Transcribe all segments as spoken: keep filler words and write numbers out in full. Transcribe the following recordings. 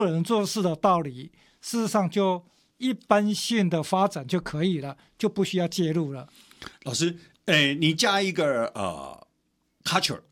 人做事的道理，事实上就一般性的发展就可以了，就不需要介入了。 老师，诶，你加一个呃 culture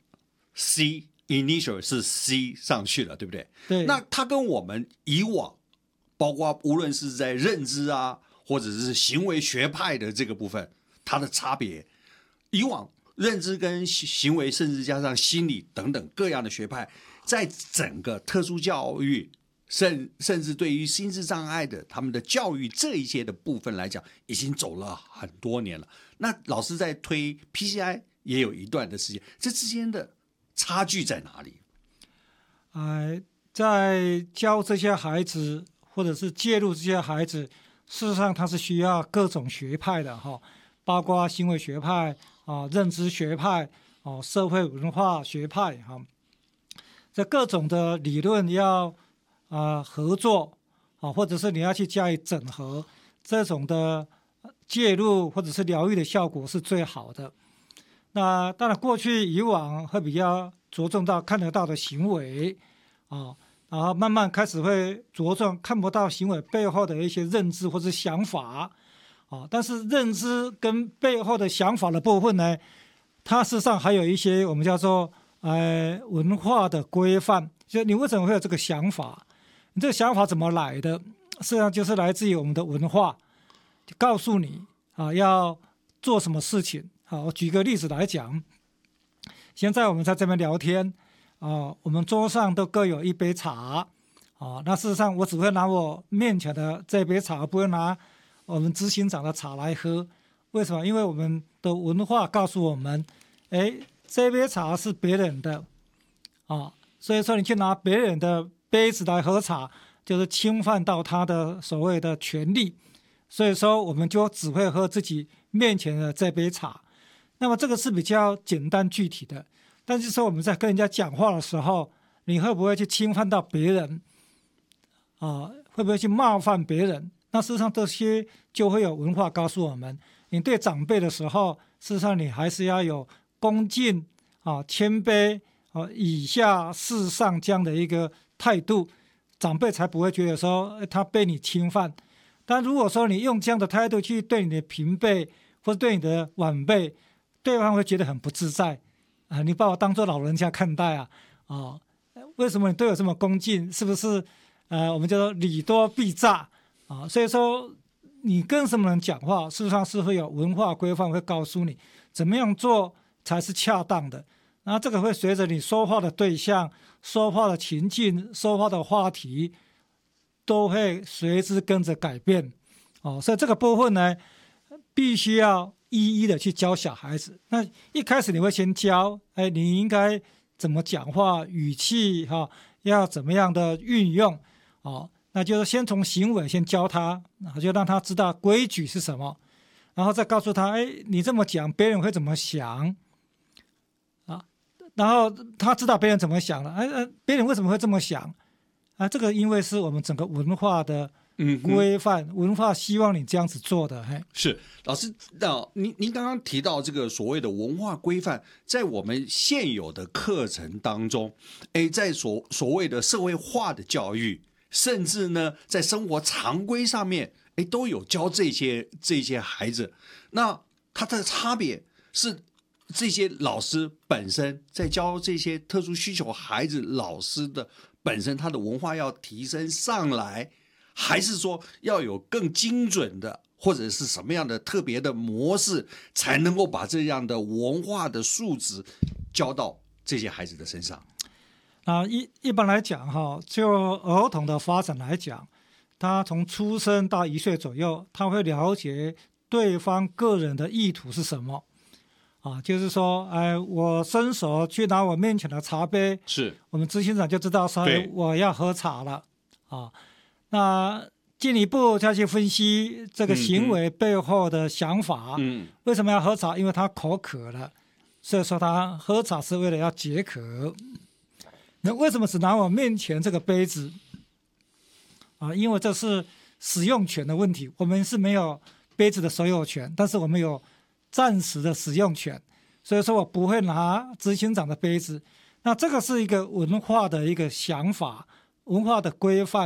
C initial 是 C 上去了，对不对？ 对。 那它跟我们以往，包括无论是在认知啊，或者是行为学派的这个部分，它的差别，以往认知跟行为，甚至加上心理等等各样的学派，在整个特殊教育，甚甚至对于心智障碍的他们的教育这一些的部分来讲，已经走了很多年了。那老师在推 P C I 也有一段的时间，这之间的差距在哪里？ 呃，在教这些孩子，或者是介入这些孩子，事实上他是需要各种学派的哈，包括行为学派啊、认知学派哦、社会文化学派哈，这各种的理论要啊、呃、合作啊，或者是你要去加以整合，这种的介入或者是疗愈的效果是最好的。那当然，过去以往会比较着重到看得到的行为啊，然后慢慢开始会着重看不到行为背后的一些认知或是想法啊。但是认知跟背后的想法的部分呢，它事实上还有一些我们叫做呃文化的规范，就你为什么会有这个想法？你这个想法怎么来的？实际上就是来自于我们的文化，就告诉你啊要做什么事情。好，我举个例子来讲，现在我们在这边聊天啊，我们桌上都各有一杯茶啊。那事实上，我只会拿我面前的这杯茶，不会拿我们执行长的茶来喝。为什么？因为我们的文化告诉我们，哎，这杯茶是别人的啊，所以说你去拿别人的杯子来喝茶，就是侵犯到他的所谓的权利。所以说，我们就只会喝自己面前的这杯茶。那么这个是比较简单具体的，但是说我们在跟人家讲话的时候，你会不会去侵犯到别人啊？会不会去冒犯别人？那事实上这些就会有文化告诉我们，你对长辈的时候，事实上你还是要有恭敬啊、谦卑啊、以下事上这样的一个态度，长辈才不会觉得说他被你侵犯。但如果说你用这样的态度去对你的平辈或者对你的晚辈，对方会觉得很不自在啊！你把我当作老人家看待啊！啊，为什么你对我这么恭敬？是不是？呃，我们叫做礼多必诈啊！所以说，你跟什么人讲话，事实上是会有文化规范，会告诉你怎么样做才是恰当的。然后这个会随着你说话的对象、说话的情境、说话的话题，都会随之跟着改变哦。所以这个部分呢，必须要一一的去教小孩子。那一开始你会先教，哎，你应该怎么讲话，语气哈、哦，要怎么样的运用哦。那就是先从行为先教他，然后就让他知道规矩是什么，然后再告诉他，哎，你这么讲，别人会怎么想啊？然后他知道别人怎么想了，哎哎，别人为什么会这么想啊？这个因为是我们整个文化的规范、嗯、文化希望你这样子做的。嘿， 是老师，那您您刚刚提到这个所谓的文化规范，在我们现有的课程当中，哎，在所所谓的社会化的教育，甚至呢，在生活常规上面，哎，都有教这些这些孩子。那它的差别是，这些老师本身在教这些特殊需求孩子，老师的本身他的文化要提升上来，还是说要有更精准的，或者是什么样的特别的模式，才能够把这样的文化的素质教到这些孩子的身上？ 啊，一一般来讲哈，就儿童的发展来讲，他从出生到一岁左右，他会了解对方个人的意图是什么。啊，就是说，哎，我伸手去拿我面前的茶杯， 是我们执行长就知道说我要喝茶了啊。那进一步再去分析这个行为背后的想法，嗯，为什么要喝茶？因为他口渴了，所以说他喝茶是为了要解渴。那为什么只拿我面前这个杯子啊？因为这是使用权的问题，我们是没有杯子的所有权，但是我们有暂时的使用权，所以说我不会拿执行长的杯子。那这个是一个文化的一个想法，文化的规范。